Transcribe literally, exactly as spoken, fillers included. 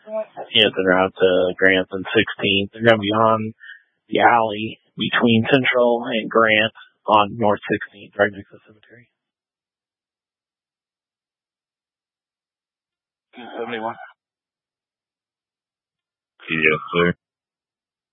Yes, en route to Grant and sixteenth. They're going to be on the alley between Central and Grant on North sixteenth, right next to the cemetery. two seventy-one. Yes, sir.